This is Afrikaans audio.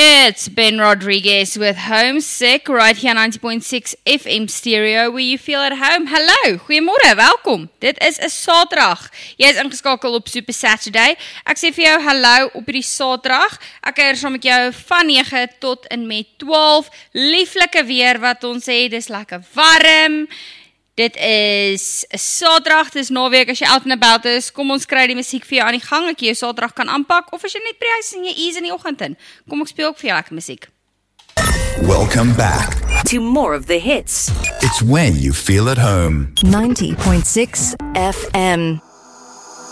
It's Ben Rodriguez with Homesick right here on 90.6 FM stereo where you feel at home. Hallo, goeiemôre, welkom. Dit is 'n Saterdag. Jy is ingeskakel op Super Saturday. Ek sê vir jou hallo op hierdie Saterdag. Ek kuier saam met jou van 9 tot en met 12. Lieflike weer wat ons het, dis lekker warm. Dit is 'n Saterdag, dis naweek, as jy out and about is, kom ons kry die musiek vir jou aan die gang, ek jou Saterdag kan aanpak, of as jy net by huis en jy ease in die oggend in, kom ek speel ook vir jou lekker musiek. Welcome back to more of the hits. It's when you feel at home. 90.6 FM.